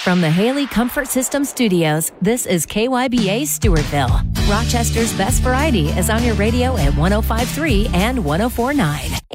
From the Haley Comfort System Studios, this is KYBA Stewartville. Rochester's best variety is on your radio at 105.3 and 104.9.